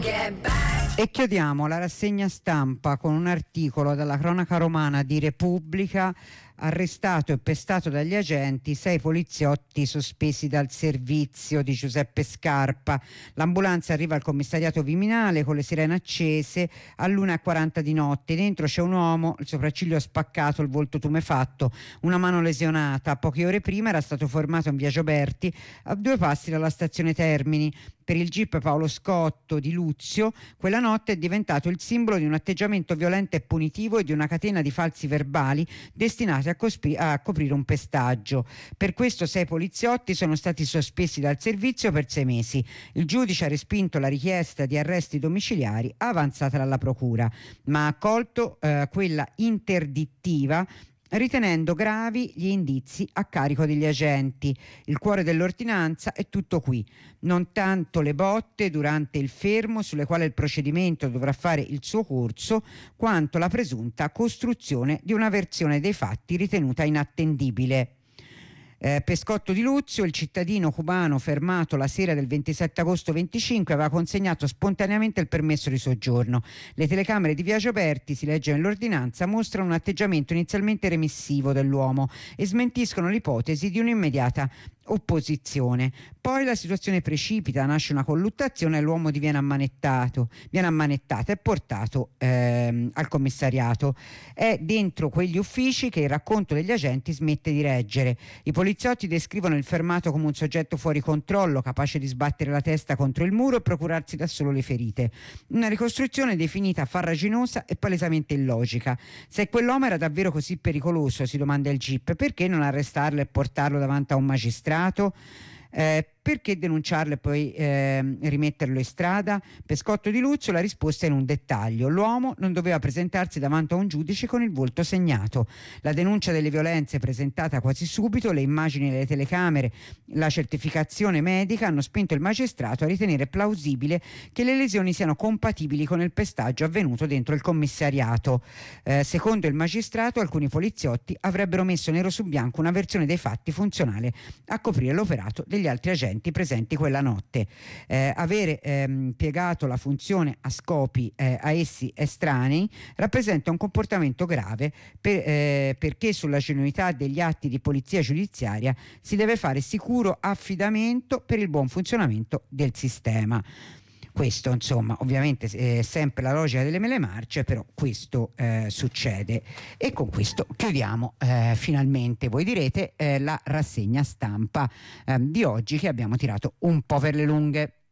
E chiudiamo la rassegna stampa con un articolo dalla cronaca romana di Repubblica. Arrestato e pestato dagli agenti 6 poliziotti sospesi dal servizio, di Giuseppe Scarpa. L'ambulanza arriva al commissariato Viminale con le sirene accese all'1:40 di notte. Dentro c'è un uomo, il sopracciglio spaccato, il volto tumefatto, una mano lesionata. Poche ore prima era stato fermato in via Gioberti, a 2 passi dalla stazione Termini. Per il GIP Paolo Scotto di Luzio, quella notte è diventato il simbolo di un atteggiamento violento e punitivo e di una catena di falsi verbali destinati a coprire un pestaggio. Per questo 6 poliziotti sono stati sospesi dal servizio per 6 mesi. Il giudice ha respinto la richiesta di arresti domiciliari avanzata dalla procura, ma ha accolto quella interdittiva, ritenendo gravi gli indizi a carico degli agenti. Il cuore dell'ordinanza è tutto qui, non tanto le botte durante il fermo, sulle quali il procedimento dovrà fare il suo corso, quanto la presunta costruzione di una versione dei fatti ritenuta inattendibile. Pescotto di Luzio, il cittadino cubano fermato la sera del 27 agosto 25, aveva consegnato spontaneamente il permesso di soggiorno. Le telecamere di via Gioberti, si legge nell'ordinanza, mostrano un atteggiamento inizialmente remissivo dell'uomo e smentiscono l'ipotesi di un'immediata opposizione. Poi la situazione precipita, nasce una colluttazione e l'uomo viene ammanettato e portato al commissariato. È dentro quegli uffici che il racconto degli agenti smette di reggere. I poliziotti descrivono il fermato come un soggetto fuori controllo, capace di sbattere la testa contro il muro e procurarsi da solo le ferite. Una ricostruzione definita farraginosa e palesemente illogica. Se quell'uomo era davvero così pericoloso, si domanda il GIP, perché non arrestarlo e portarlo davanti a un magistrato? Perché denunciarlo e poi rimetterlo in strada? Pescotto di Luzio, la risposta è in un dettaglio: l'uomo non doveva presentarsi davanti a un giudice con il volto segnato. La denuncia delle violenze presentata quasi subito, le immagini delle telecamere, la certificazione medica hanno spinto il magistrato a ritenere plausibile che le lesioni siano compatibili con il pestaggio avvenuto dentro il commissariato. Secondo il magistrato, alcuni poliziotti avrebbero messo nero su bianco una versione dei fatti funzionale a coprire l'operato degli altri agenti presenti quella notte. Avere piegato la funzione a scopi a essi estranei rappresenta un comportamento grave perché sulla genuinità degli atti di polizia giudiziaria si deve fare sicuro affidamento per il buon funzionamento del sistema. Questo, insomma, ovviamente è sempre la logica delle mele marce, però questo succede. E con questo chiudiamo finalmente, voi direte, la rassegna stampa di oggi, che abbiamo tirato un po' per le lunghe.